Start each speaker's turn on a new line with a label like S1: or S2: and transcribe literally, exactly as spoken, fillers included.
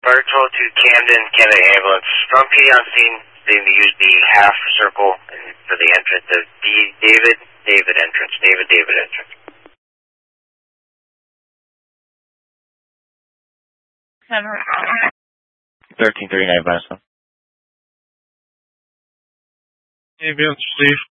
S1: Fire patrol to Camden, Canada ambulance. From P D on scene, they use the half circle for the entrance of D David, David entrance, David, David entrance.
S2: thirteen thirty-nine, minus one.
S3: Ambulance, Steve.